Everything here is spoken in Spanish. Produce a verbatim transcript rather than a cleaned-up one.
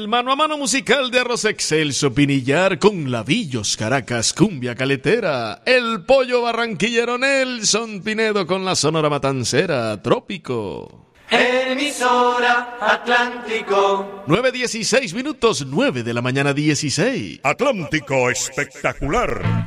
El mano a mano musical de Arroz Excelso Pinillar con Lavillos Caracas Cumbia Caletera. El pollo barranquillero Nelson Pinedo con la Sonora Matancera Trópico. Emisora Atlántico. nueve dieciséis minutos, nueve de la mañana dieciséis. Atlántico Espectacular.